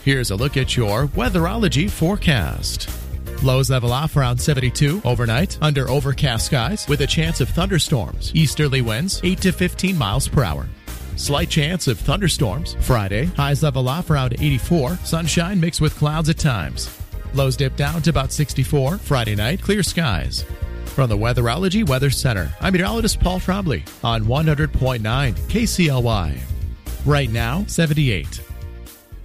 Here's a look at your Weatherology forecast. Lows level off around 72 overnight under overcast skies with a chance of thunderstorms. Easterly winds 8 to 15 miles per hour. Slight chance of thunderstorms Friday. Highs level off around 84. Sunshine mixed with clouds at times. Lows dip down to about 64. Friday night, clear skies. From the Weatherology Weather Center, I'm meteorologist Paul Trombley on 100.9 KCLY. Right now, 78.